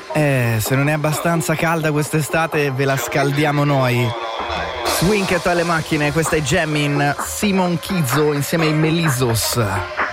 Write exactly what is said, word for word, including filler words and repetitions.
Eh, se non è abbastanza calda quest'estate ve la scaldiamo noi. Swing alle macchine, questa è Jammin', Simon Kizzo insieme ai Melizos.